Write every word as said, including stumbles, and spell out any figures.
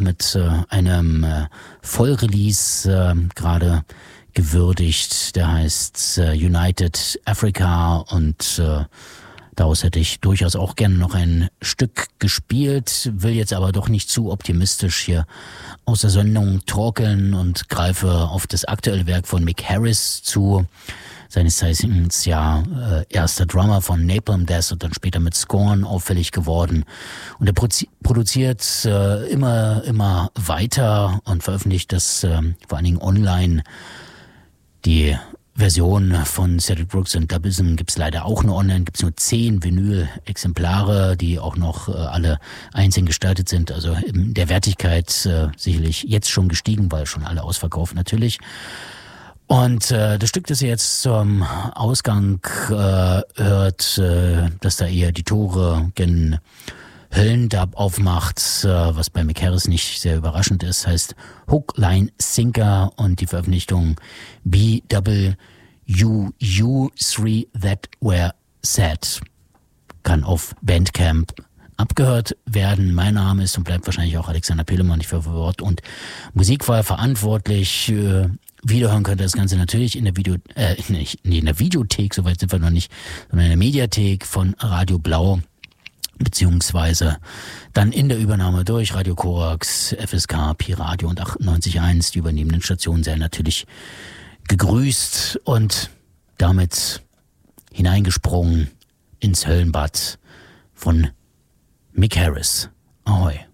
mit äh, einem äh, Vollrelease äh, gerade gewürdigt, der heißt äh, United Africa, und äh, daraus hätte ich durchaus auch gerne noch ein Stück gespielt, will jetzt aber doch nicht zu optimistisch hier aus der Sendung torkeln und greife auf das aktuelle Werk von Mick Harris zu, seines Zeichens ja äh, erster Drummer von Napalm Death und dann später mit Scorn auffällig geworden. Und er prozi- produziert äh, immer immer weiter und veröffentlicht das äh, vor allen Dingen online. Die Version von Cedric Brooks und Dubism gibt's leider auch nur online, gibt's nur zehn Vinyl-Exemplare, die auch noch äh, alle einzeln gestaltet sind, also in der Wertigkeit äh, sicherlich jetzt schon gestiegen, weil schon alle ausverkauft natürlich. Und äh, das Stück, das ihr jetzt zum Ausgang äh, hört, äh, dass da eher die Tore gen Höllendub aufmacht, äh, was bei Mick Harris nicht sehr überraschend ist, heißt Hook, Line, Sinker, und die Veröffentlichung B W U U Three That Were Said kann auf Bandcamp abgehört werden. Mein Name ist und bleibt wahrscheinlich auch Alexander Pillemann, ich für Wort und Musikwahl verantwortlich. Äh, Wiederhören könnt ihr das Ganze natürlich in der Video, äh, nicht, nee, in der Videothek, soweit sind wir noch nicht, sondern in der Mediathek von Radio Blau, beziehungsweise dann in der Übernahme durch Radio Korax, F S K, Pi-Radio und achtundneunzig Komma eins. Die übernehmenden Stationen sehr natürlich gegrüßt und damit hineingesprungen ins Höllenbad von Mick Harris. Ahoi.